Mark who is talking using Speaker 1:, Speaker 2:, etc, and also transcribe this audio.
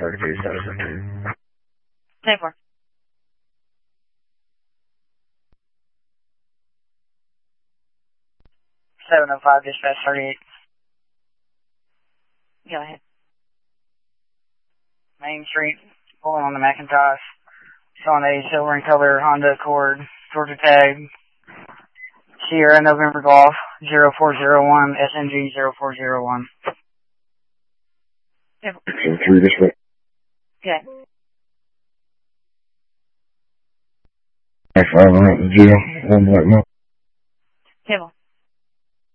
Speaker 1: 10-4. 705, dispatch 38.
Speaker 2: Go ahead.
Speaker 1: Main Street, pulling on the Macintosh. Showing a silver in color Honda Accord, Georgia tag, Sierra November Golf 0401, SNG 0401.
Speaker 3: 3 dispatch.
Speaker 2: Okay.
Speaker 3: 5 on the jail, 1 black month.
Speaker 2: 10-4.